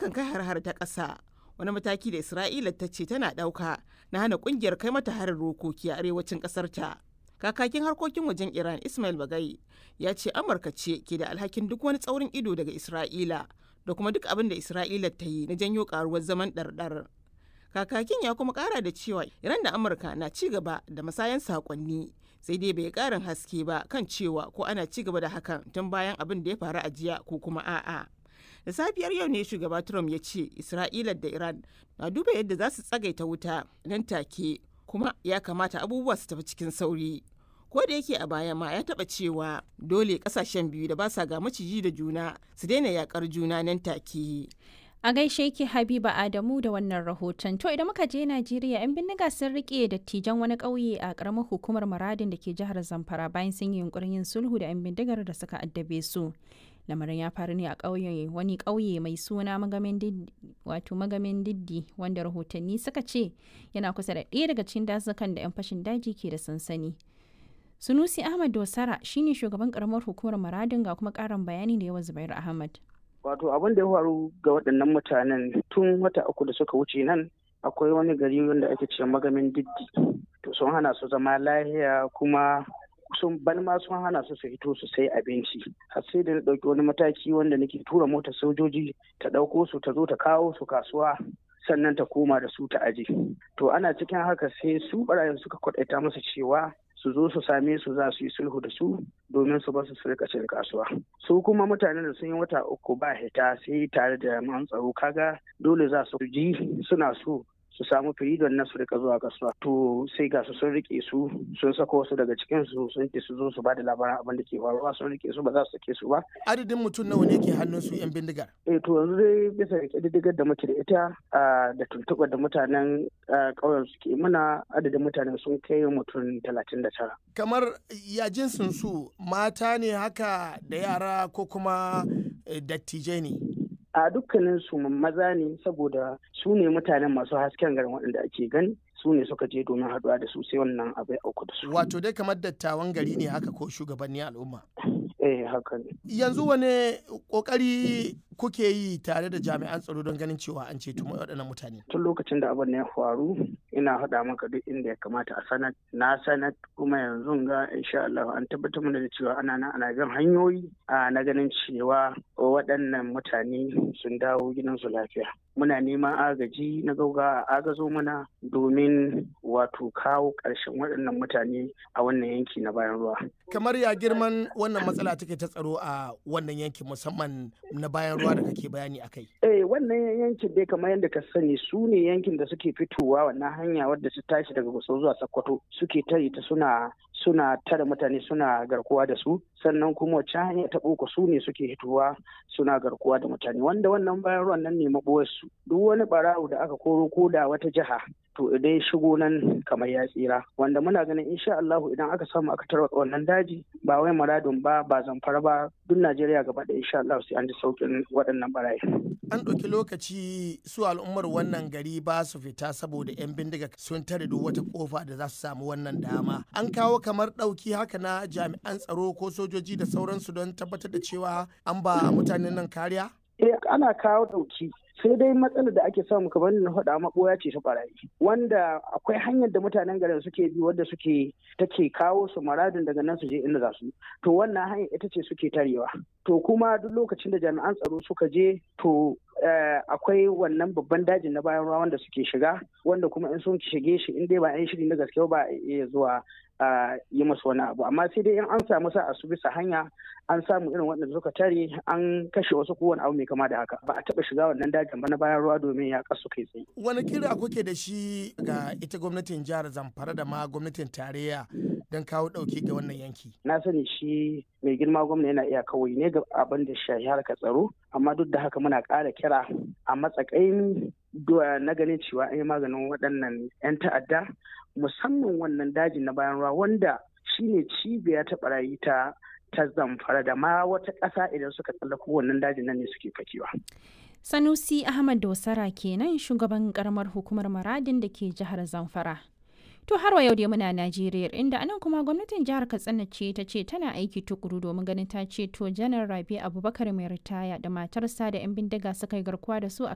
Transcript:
akan kai har-har ta ƙasa, wani mataki da Isra'ila ta ce tana ɗauka na hana ƙungiyar kai mata harin rokoki a arewacin ƙasar ta. Kakakin harkokin wajen Iran Ismail Bagai ya ce Amurka ce ke da alhakin duk wani tsaurin ido daga Isra'ila da kuma duk abin da Isra'ila ta yi na janyo karuwar zaman ɗarɗar. Kakakin ya kuma ƙara da cewa Iran da Amurka na ci gaba da masayan saƙonni, sai dai bai ƙarin haske ba kan cewa ko ana ci gaba da hakan tun bayan abin da ya faru a jiya ko kuma a'a. Da safiyar yau ne shugaba Trump ya ce Isra'ila da Iran na duba yadda za su tsagaita wuta nan take, kuma ya kamata abubuwa su tafi cikin sauri. Ko da yake a baya ma ya taɓa cewa dole ƙasashen biyu da ba sa ga maciji da juna su daina yaƙar juna nan take. A gaishe ki Habiba Adamu da wannan rahoton. To idan muka je Najeriya, 'yan bindiga sun rike dattijan wani ƙauye a ƙaramar hukumar Maradin da ke jihar Zamfara bayan sun yi yunkurin yin sulhu da 'yan bindigar da suka addabe su. Lamarin ya faru ne a wani ƙauye mai suna Magamin Diddi, wanda rahotanni suka ce yana kusa da ɗaya daga cikin dazukan da 'yan fashin daji ke da sansani. Sunusi Ahmad Dosara shine shugaban ƙaramar hukumar Maradin, ga kuma ƙarin bayani da yawa Zubairu Ahmad. Wato abin da ya faru ga waɗannan mutanen tun wata uku da suka wuce nan, akwai wani gari wanda ake ce Magamin Diddi. To sun hana su zama lahiya, kuma sun hana su hito su sai abinci. Har sai da na ɗauki wani mataki wanda nake tura motar sojoji ta ɗauko su ta zo ta kawo su kasuwa, sannan ta koma da su ta aje. To ana cikin haka sai su ɓarayin suka kwaɗaita masa cewa su zo su same su za su yi sulhu da su domin su basu su rika cin kasuwa. Su kuma mutanen da sun yi wata uku ba hita sai tare da jami'an tsaro, kaga dole za su ji suna so su samu firidon na su rika zuwa kasuwa. To sai ga su sun rike su, sun sako wasu daga cikin su sun ce su zo su ba da labaran abin da ke faruwa, sun rike su ba za su sake su ba. Adadin mutum nawa ne ke hannun su 'yan bindigar? To yanzu dai bisa da ƙididdigar da muke da ita da tuntuɓar da mutanen ƙauyen suke muna, adadin mutanen sun kai mutum 39. Kamar ya jinsin su mata ne haka da yara ko kuma dattijai ne? A dukkanin su maza ne, saboda su ne mutanen masu hasken garin waɗanda ake gani, su ne suka je domin haɗuwa da su sai wannan abu ya auku da su. Wato dai kamar dattawan gari ne haka ko shugabanni al'umma? Haka ne. Yanzu wane kokari kuke yi tare da jami'an tsaro don ganin cewa an ceto waɗannan mutane? Tun lokacin da abin ya faru ina haɗa maka duk inda ya kamata a sanar, na sanar, kuma yanzu ga insha Allah an tabbatar mana da cewa ana bin hanyoyi na ganin cewa waɗannan mutane sun dawo gidansu lafiya. Muna neman agaji na gauga a agazo mana domin wato kawo ƙarshen waɗannan mutane a wannan yanki na bayan ruwa. Kamar ya girman wannan matsala take ta tsaro a wannan yanki, musamman na bayan ruwa da kake bayani a kai? Wannan yankin dai kamar yadda ka sani su ne yankin da suke fitowa wannan hanya wadda su tashi daga Gusau zuwa Sokoto, suke tare ta suna tare mutane suna garkuwa da su, sannan kuma wacce hanya ta boko su ne suke hitowa suna garkuwa da mutane, wanda wannan bayan ruwan nan ne maɓoyar su. Duk wani barawo da aka koro ko da wata jiha to idan ya shigo nan kamar ya tsira, wanda muna ganin insha Allah idan aka samu aka tarwatsa wannan daji, ba wai Maradun ba Zamfara ba, duk Najeriya gaba da insha Allah sai an ji saukin waɗannan barayi. An ɗauki lokaci su al'ummar wannan gari ba su fita saboda 'yan bindiga sun tare duk wata kofa da za su samu wannan dama. An kawo kamar ɗauki haka na jami'an tsaro ko sojoji da sauransu don tabbatar da cewa an ba mutanen nan kariya? Ana kawo ɗauki. Sai dai matsalar da ake samu kamar na faɗa maɓoya ce ta ɓarayi, wanda akwai hanyar da mutanen garin suke bi wadda take kawo su Maradin daga nan su je inda za su. To wannan hanyar ita ce suke tarewa. To kuma duk lokacin da jami'an tsaro suka je to akwai wannan babban dajin na bayan ruwa wanda suke shiga, wanda kuma in sun shige shi in dai ba 'yan shiri na gaske ba iya zuwa yi masu wani abu. Amma sai dai in an samu sa'a su bisa hanya an samu irin waɗanda suka tare an kashe wasu kowane abu mai kama da haka, ba a taɓa shiga wannan dajin ba na bayan ruwa domin ya kasu kai tsaye. Wani kira kuke da shi ga ita gwamnatin jihar Zamfara da ma gwamnatin tarayya don kawo ɗauki ga wannan yanki? Na sani shi mai girma gwamna yana iya kawai ne ga abin da shahi harkar tsaro, amma duk da haka muna ƙara kira a matsakaimi na ganin cewa an yi maganin waɗannan 'yan ta'adda, musamman wannan dajin na bayan ruwa wanda shine cibiya ta barayi ta Zamfara da ma wata ƙasa idan suka tsallako wannan dajin nan ne suke fakewa. Sanusi Ahmad Dosara kenan shugaban karamar hukumar Maradin da ke jihar Zamfara. To har wa yau dai muna Najeriya, inda anan kuma gwamnatin jihar Katsina ce ta ce tana aiki tukuru domin ganin ta ceto Janar Rabi Abubakar mai ritaya da matarsa da 'yan bindiga suka yi garkuwa da su a